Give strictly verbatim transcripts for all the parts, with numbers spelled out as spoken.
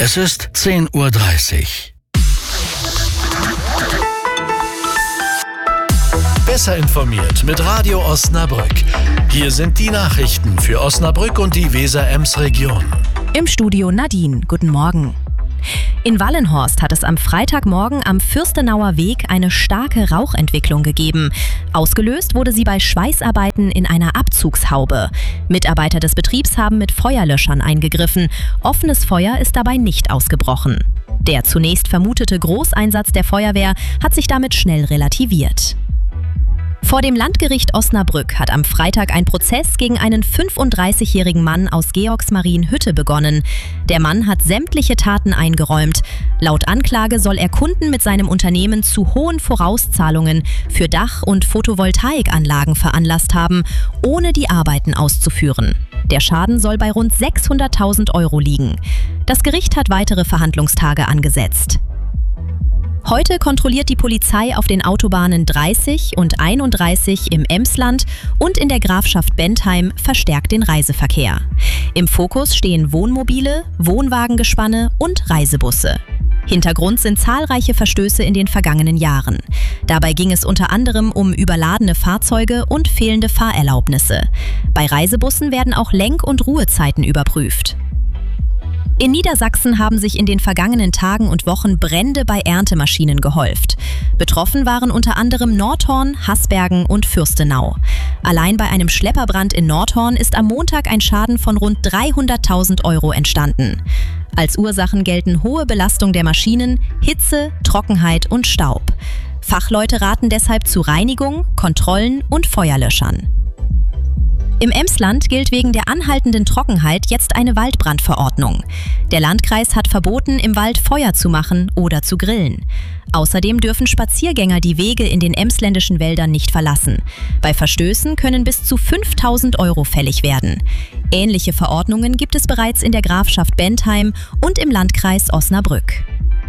Es ist zehn Uhr dreißig. Besser informiert mit Radio Osnabrück. Hier sind die Nachrichten für Osnabrück und die Weser-Ems-Region. Im Studio Nadine. Guten Morgen. In Wallenhorst hat es am Freitagmorgen am Fürstenauer Weg eine starke Rauchentwicklung gegeben. Ausgelöst wurde sie bei Schweißarbeiten in einer Abzugshaube. Mitarbeiter des Betriebs haben mit Feuerlöschern eingegriffen. Offenes Feuer ist dabei nicht ausgebrochen. Der zunächst vermutete Großeinsatz der Feuerwehr hat sich damit schnell relativiert. Vor dem Landgericht Osnabrück hat am Freitag ein Prozess gegen einen fünfunddreißigjährigen Mann aus Georgsmarienhütte begonnen. Der Mann hat sämtliche Taten eingeräumt. Laut Anklage soll er Kunden mit seinem Unternehmen zu hohen Vorauszahlungen für Dach- und Photovoltaikanlagen veranlasst haben, ohne die Arbeiten auszuführen. Der Schaden soll bei rund sechshunderttausend Euro liegen. Das Gericht hat weitere Verhandlungstage angesetzt. Heute kontrolliert die Polizei auf den Autobahnen dreißig und einunddreißig im Emsland und in der Grafschaft Bentheim verstärkt den Reiseverkehr. Im Fokus stehen Wohnmobile, Wohnwagengespanne und Reisebusse. Hintergrund sind zahlreiche Verstöße in den vergangenen Jahren. Dabei ging es unter anderem um überladene Fahrzeuge und fehlende Fahrerlaubnisse. Bei Reisebussen werden auch Lenk- und Ruhezeiten überprüft. In Niedersachsen haben sich in den vergangenen Tagen und Wochen Brände bei Erntemaschinen gehäuft. Betroffen waren unter anderem Nordhorn, Hasbergen und Fürstenau. Allein bei einem Schlepperbrand in Nordhorn ist am Montag ein Schaden von rund dreihunderttausend Euro entstanden. Als Ursachen gelten hohe Belastung der Maschinen, Hitze, Trockenheit und Staub. Fachleute raten deshalb zu Reinigung, Kontrollen und Feuerlöschern. Im Emsland gilt wegen der anhaltenden Trockenheit jetzt eine Waldbrandverordnung. Der Landkreis hat verboten, im Wald Feuer zu machen oder zu grillen. Außerdem dürfen Spaziergänger die Wege in den emsländischen Wäldern nicht verlassen. Bei Verstößen können bis zu fünftausend Euro fällig werden. Ähnliche Verordnungen gibt es bereits in der Grafschaft Bentheim und im Landkreis Osnabrück.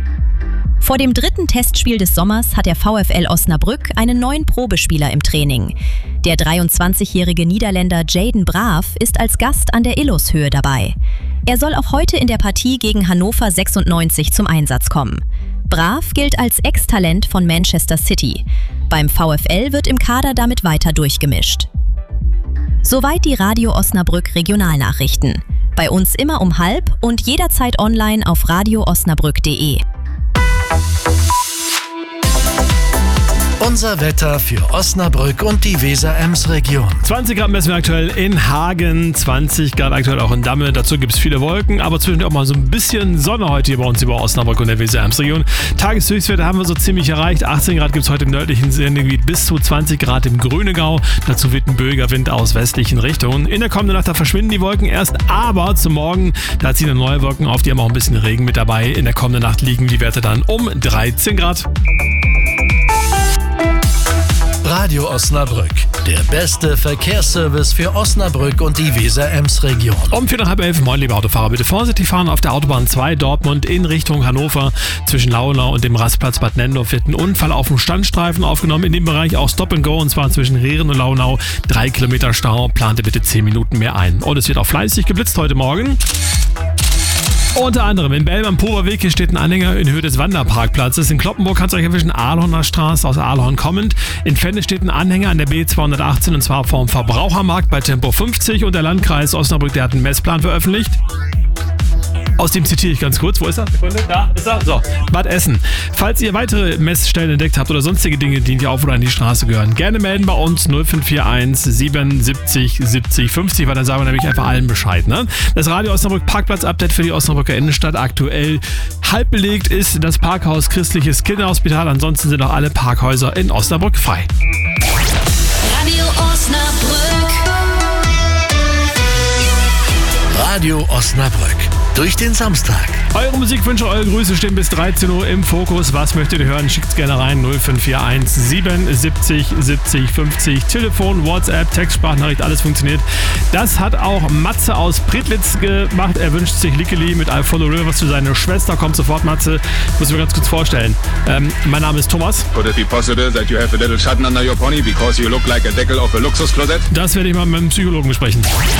Vor dem dritten Testspiel des Sommers hat der VfL Osnabrück einen neuen Probespieler im Training. Der dreiundzwanzigjährige Niederländer Jaden Braaf ist als Gast an der Illushöhe dabei. Er soll auch heute in der Partie gegen Hannover sechsundneunzig zum Einsatz kommen. Braaf gilt als Ex-Talent von Manchester City. Beim VfL wird im Kader damit weiter durchgemischt. Soweit die Radio Osnabrück Regionalnachrichten. Bei uns immer um halb und jederzeit online auf radio osnabrück punkt de. Unser Wetter für Osnabrück und die Weser-Ems-Region. zwanzig Grad messen wir aktuell in Hagen, zwanzig Grad aktuell auch in Damme. Dazu gibt es viele Wolken, aber zwischendurch auch mal so ein bisschen Sonne heute hier bei uns über Osnabrück und der Weser-Ems-Region. Tageshöchstwerte haben wir so ziemlich erreicht. achtzehn Grad gibt es heute im nördlichen Sendegebiet, bis zu zwanzig Grad im Grünegau. Dazu weht ein böiger Wind aus westlichen Richtungen. In der kommenden Nacht, da verschwinden die Wolken erst, aber zum Morgen, da ziehen dann neue Wolken auf. Die haben auch ein bisschen Regen mit dabei. In der kommenden Nacht liegen die Werte dann um dreizehn Grad. Radio Osnabrück, der beste Verkehrsservice für Osnabrück und die Weser-Ems-Region. Um vier nach halb elf, moin liebe Autofahrer, bitte vorsichtig fahren auf der Autobahn zwei Dortmund in Richtung Hannover. Zwischen Launau und dem Rastplatz Bad Nendorf wird ein Unfall auf dem Standstreifen aufgenommen. In dem Bereich auch Stop and Go, und zwar zwischen Rehren und Launau. Drei Kilometer Stau, plante bitte zehn Minuten mehr ein. Und es wird auch fleißig geblitzt heute Morgen. Unter anderem in Belm am Poberweg, hier steht ein Anhänger in Höhe des Wanderparkplatzes. In Kloppenburg kannst du euch erwischen, Ahlhorner Straße aus Ahlhorn kommend. In Fenne steht ein Anhänger an der B zweihundertachtzehn, und zwar vorm Verbrauchermarkt bei Tempo fünfzig. Und der Landkreis Osnabrück, der hat einen Messplan veröffentlicht. Aus dem zitiere ich ganz kurz. Wo ist er? Sekunde. Da ist er. So, Bad Essen. Falls ihr weitere Messstellen entdeckt habt oder sonstige Dinge, die hier auf oder an die Straße gehören, gerne melden bei uns null fünf vier eins siebenundsiebzig siebzig fünfzig, weil dann sagen wir nämlich einfach allen Bescheid. Ne? Das Radio Osnabrück Parkplatz-Update für die Osnabrücker Innenstadt. Aktuell halb belegt ist das Parkhaus Christliches Kinderhospital. Ansonsten sind auch alle Parkhäuser in Osnabrück frei. Radio Osnabrück. Radio Osnabrück. Durch den Samstag. Eure Musikwünsche, eure Grüße stehen bis dreizehn Uhr im Fokus. Was möchtet ihr hören? Schickt's gerne rein. null fünf vier eins siebenundsiebzig siebzig fünfzig. Telefon, WhatsApp, Textsprachnachricht, alles funktioniert. Das hat auch Matze aus Pritlitz gemacht. Er wünscht sich Lickeli mit I Follow River, was für seine Schwester. Kommt sofort, Matze. Muss ich mir ganz kurz vorstellen. Ähm, mein Name ist Thomas. Could it be possible that you have a little schatten under your pony because you look like a deckel of a Luxusklosett? Das werde ich mal mit meinem Psychologen besprechen.